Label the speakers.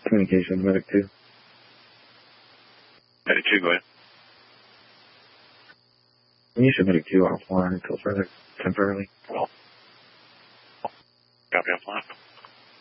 Speaker 1: Communication, Medic 2.
Speaker 2: Medic 2, go ahead.
Speaker 1: You should Medic 2 offline until further temporarily.
Speaker 2: Copy offline.